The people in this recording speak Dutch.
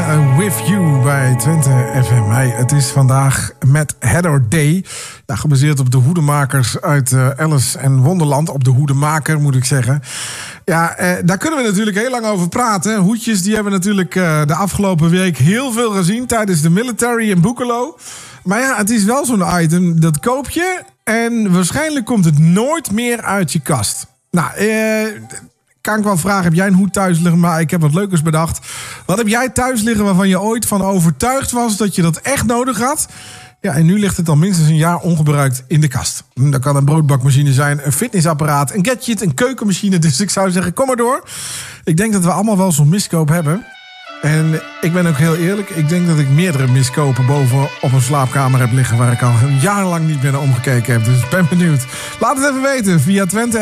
With You bij Twente FM. Hey, het is vandaag met Heather Day. Ja, gebaseerd op de hoedemakers uit Alice en Wonderland. Op de hoedemaker, moet ik zeggen. Ja, daar kunnen we natuurlijk heel lang over praten. Hoedjes, die hebben natuurlijk de afgelopen week heel veel gezien tijdens de military in Boekelo. Maar ja, het is wel zo'n item, dat koop je en waarschijnlijk komt het nooit meer uit je kast. Nou, kan ik wel vragen, heb jij een hoed thuis liggen? Maar ik heb wat leukers bedacht. Wat heb jij thuis liggen waarvan je ooit van overtuigd was dat je dat echt nodig had? Ja, en nu ligt het al minstens een jaar ongebruikt in de kast. Dat kan een broodbakmachine zijn, een fitnessapparaat, een gadget, een keukenmachine. Dus ik zou zeggen, kom maar door. Ik denk dat we allemaal wel zo'n miskoop hebben. En ik ben ook heel eerlijk, ik denk dat ik meerdere miskopen boven op een slaapkamer heb liggen waar ik al jarenlang niet meer naar omgekeken heb. Dus ik ben benieuwd. Laat het even weten via Twente